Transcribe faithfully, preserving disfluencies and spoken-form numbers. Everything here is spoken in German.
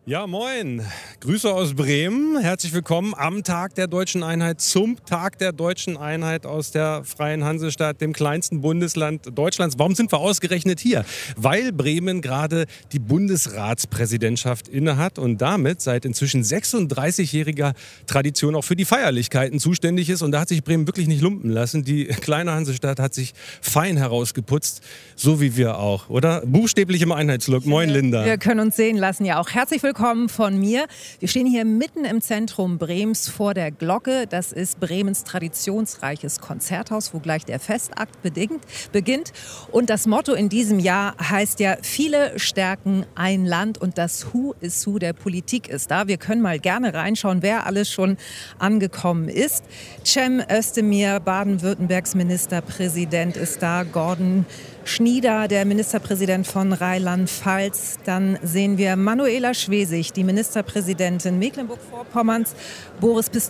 Ja, moin. Grüße aus Bremen. Herzlich willkommen am Tag der Deutschen Einheit, zum Tag der Deutschen Einheit aus der Freien Hansestadt, dem kleinsten Bundesland Deutschlands. Warum sind wir ausgerechnet hier? Weil Bremen gerade die Bundesratspräsidentschaft innehat und damit seit inzwischen sechsunddreißigjähriger Tradition auch für die Feierlichkeiten zuständig ist. Und da hat sich Bremen wirklich nicht lumpen lassen. Die kleine Hansestadt hat sich fein herausgeputzt, so wie wir auch, oder? Buchstäblich im Einheitslook. Moin, Linda. Wir können uns sehen lassen, ja auch. Herzlich willkommen von mir. Wir stehen hier mitten im Zentrum Bremens vor der Glocke. Das ist Bremens traditionsreiches Konzerthaus, wo gleich der Festakt bedingt, beginnt. Und das Motto in diesem Jahr heißt ja, viele stärken ein Land, und das Who is Who der Politik ist da. Wir können mal gerne reinschauen, wer alles schon angekommen ist. Cem Özdemir, Baden-Württembergs Ministerpräsident, ist da. Gordon Schnieder, der Ministerpräsident von Rheinland-Pfalz. Dann sehen wir Manuela Schwesig, die Ministerpräsidentin Mecklenburg-Vorpommerns. Boris Pistorius,